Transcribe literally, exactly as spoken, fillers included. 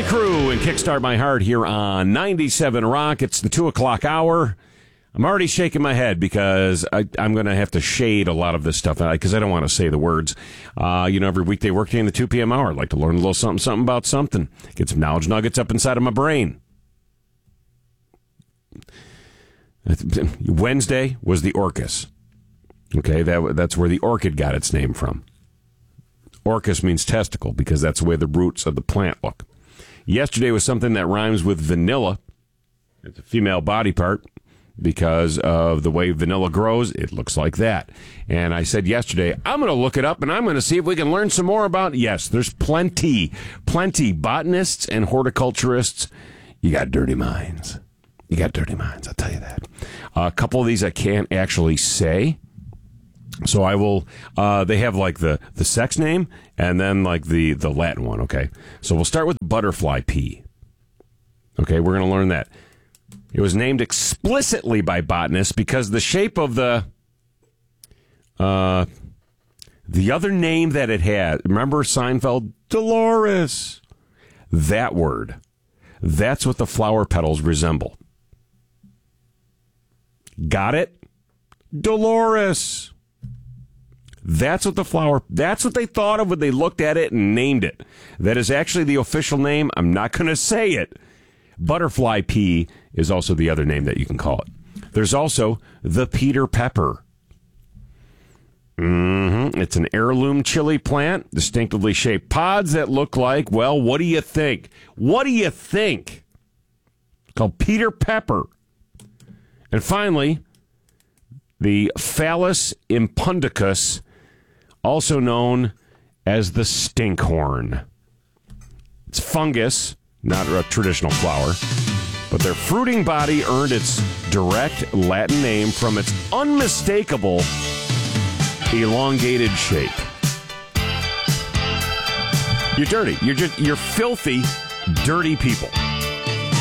Crew and Kickstart My Heart here on ninety-seven Rock. It's the two o'clock hour. I'm already shaking my head because I, I'm going to have to shade a lot of this stuff because I don't want to say the words. Uh, you know, every weekday workday in the two p.m. hour, I'd like to learn a little something, something about something. Get some knowledge nuggets up inside of my brain. Wednesday was the Orcus. Okay, that that's where the orchid got its name from. Orcus means testicle because that's the way the roots of the plant look. Yesterday was something that rhymes with vanilla. It's a female body part. Because of the way vanilla grows, it looks like that. And I said yesterday, I'm going to look it up, and I'm going to see if we can learn some more about it. Yes, there's plenty, plenty. Botanists and horticulturists, you got dirty minds. You got dirty minds, I'll tell you that. Uh, a couple of these I can't actually say. So I will, uh, they have like the, the sex name and then like the, the Latin one, okay? So we'll start with butterfly pea. Okay, we're going to learn that. It was named explicitly by botanists because the shape of the uh, the other name that it had, remember Seinfeld? Dolores. That word. That's what the flower petals resemble. Got it? Dolores. That's what the flower, that's what they thought of when they looked at it and named it. That is actually the official name. I'm not going to say it. Butterfly pea is also the other name that you can call it. There's also the Peter pepper. Mm-hmm. It's an heirloom chili plant, distinctively shaped pods that look like, well, what do you think? What do you think? It's called Peter pepper. And finally, the Phallus impundicus, also known as the stinkhorn. It's fungus. Not a traditional flower, but their fruiting body earned its direct Latin name from its unmistakable elongated shape. You're dirty. You're just, you're filthy, dirty people.